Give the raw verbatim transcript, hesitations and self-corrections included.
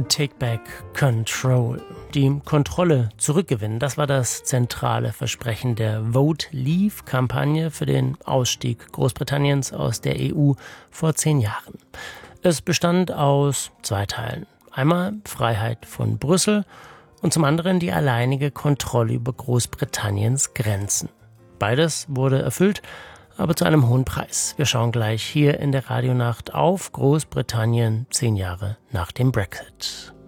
Take back control. Die Kontrolle zurückgewinnen, das war das zentrale Versprechen der Vote Leave-Kampagne für den Ausstieg Großbritanniens aus der E U vor zehn Jahren. Es bestand aus zwei Teilen. Einmal Freiheit von Brüssel und zum anderen die alleinige Kontrolle über Großbritanniens Grenzen. Beides wurde erfüllt, aber zu einem hohen Preis. Wir schauen gleich hier in der Radionacht auf Großbritannien zehn Jahre nach dem Brexit.